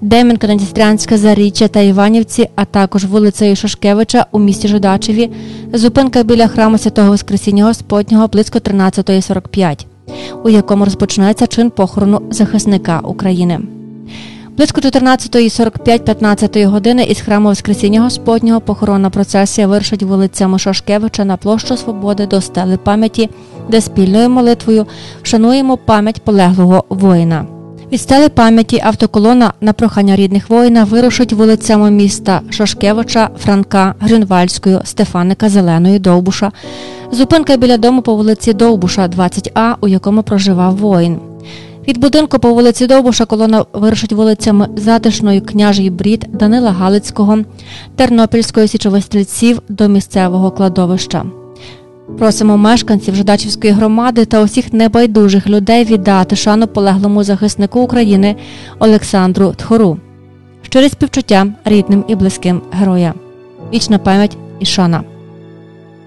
Дем'янка-Надністрянське Заріччя та Іванівці, а також вулицею Шашкевича у місті Жидачеві, зупинка біля храму Святого Воскресіння Господнього близько 13:45, у якому розпочинається чин похорону захисника України. Близько 14:45-15 години із храму Воскресіння Господнього похоронна процесія вирушить вулицями Шашкевича на площу Свободи до стели пам'яті, де спільною молитвою вшануємо пам'ять полеглого воїна. Від стели пам'яті автоколона на прохання рідних воїна вирушить вулицями міста Шашкевича, Франка, Грюнвальдською, Стефаника, Зеленої, Довбуша. Зупинка біля дому по вулиці Довбуша, 20А, у якому проживав воїн. Від будинку по вулиці Довбуша колона вирушить вулицями Затишною, Княжий Брід, Данила Галицького, Тернопільської, Січових Стрільців до місцевого кладовища. Просимо мешканців Жидачівської громади та усіх небайдужих людей віддати шану полеглому захиснику України Олександру Тхору. Щирі співчуття рідним і близьким героя. Вічна пам'ять і шана.